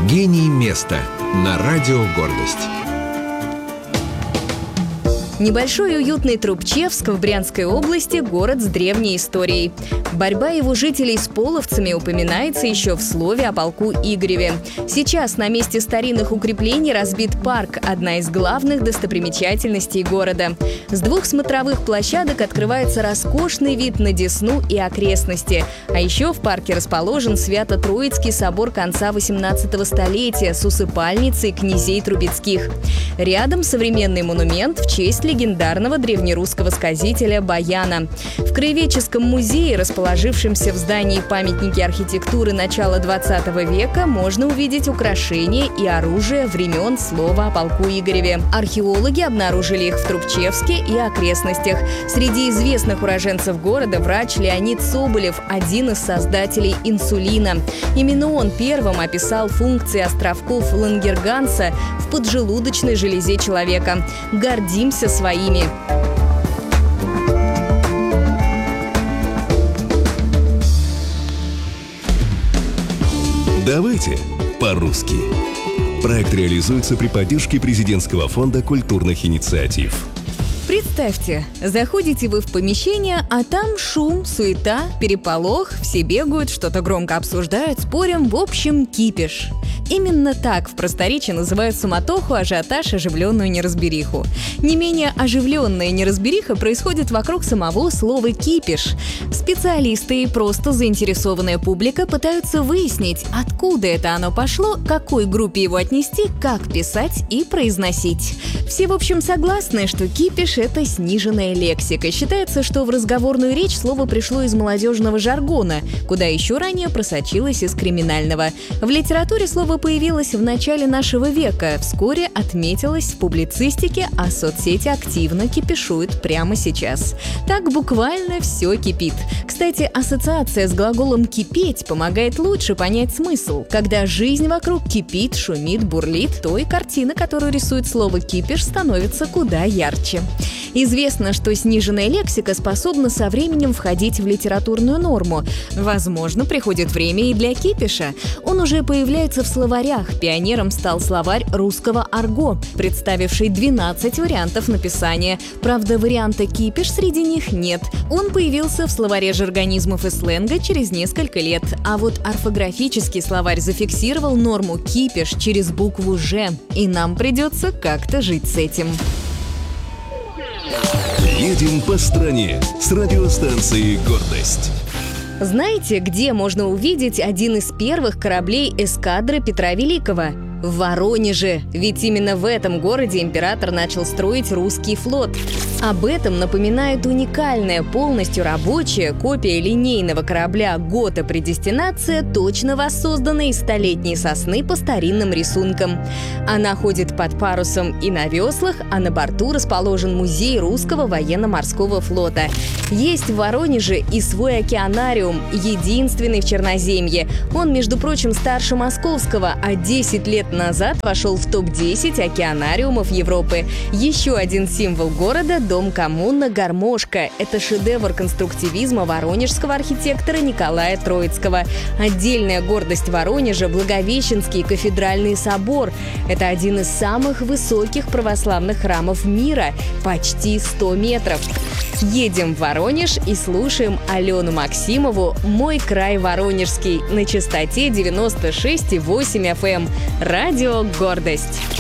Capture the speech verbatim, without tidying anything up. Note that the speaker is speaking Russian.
Гений места на радио «Гордость». Небольшой и уютный Трубчевск в Брянской области – город с древней историей. Борьба его жителей с половцами упоминается еще в слове о полку Игореве. Сейчас на месте старинных укреплений разбит парк – одна из главных достопримечательностей города. С двух смотровых площадок открывается роскошный вид на Десну и окрестности. А еще в парке расположен Свято-Троицкий собор конца восемнадцатого столетия с усыпальницей князей Трубецких. Рядом современный монумент в честь легендарного древнерусского сказителя Баяна. В Краеведческом музее, расположившемся в здании памятники архитектуры начала двадцатого века, можно увидеть украшения и оружие времен слова о полку Игореве. Археологи обнаружили их в Трубчевске и окрестностях. Среди известных уроженцев города врач Леонид Соболев, один из создателей инсулина. Именно он первым описал функции островков Лангерганса в поджелудочной железе человека. Гордимся своими. Давайте по-русски. Проект реализуется при поддержке Президентского фонда культурных инициатив. Представьте, заходите вы в помещение, а там шум, суета, переполох, все бегают, что-то громко обсуждают, спорят, в общем, кипиш. Именно так в просторечии называют суматоху, ажиотаж, оживленную неразбериху. Не менее оживленная неразбериха происходит вокруг самого слова «кипиш». Специалисты и просто заинтересованная публика пытаются выяснить, откуда это оно пошло, к какой группе его отнести, как писать и произносить. Все, в общем, согласны, что кипиш — это сниженная лексика. Считается, что в разговорную речь слово пришло из молодежного жаргона, куда еще ранее просочилось из криминального. В литературе слово появилось в начале нашего века, вскоре отметилось в публицистике, а соцсети активно кипишуют прямо сейчас. Так буквально все кипит. Кстати, ассоциация с глаголом «кипеть» помогает лучше понять смысл. Когда жизнь вокруг кипит, шумит, бурлит, то и картина, которую рисует слово «кипиш», становится куда ярче. Известно, что сниженная лексика способна со временем входить в литературную норму. Возможно, приходит время и для кипиша. Он уже появляется в словарях. Пионером стал словарь русского арго, представивший двенадцать вариантов написания. Правда, варианта «кипиш» среди них нет. Он появился в словаре жаргонизмов и сленга через несколько лет. А вот орфографический словарь зафиксировал норму «кипиш» через букву «ж». И нам придется как-то жить с этим. Едем по стране с радиостанцией «Гордость». Знаете, где можно увидеть один из первых кораблей эскадры Петра Великого? В Воронеже, ведь именно в этом городе император начал строить русский флот. Об этом напоминает уникальная, полностью рабочая копия линейного корабля «Гота Предестинация», точно воссозданная из столетней сосны по старинным рисункам. Она ходит под парусом и на веслах, а на борту расположен музей русского военно-морского флота. Есть в Воронеже и свой океанариум, единственный в Черноземье. Он, между прочим, старше московского, а десять лет назад вошел в топ десять океанариумов Европы. Еще один символ города – дом-коммуна «Гармошка». Это шедевр конструктивизма воронежского архитектора Николая Троицкого. Отдельная гордость Воронежа – Благовещенский кафедральный собор. Это один из самых высоких православных храмов мира – почти сто метров. Едем в Воронеж и слушаем Алену Максимову «Мой край воронежский» на частоте девяносто шесть и восемь эф эм. Радио «Гордость».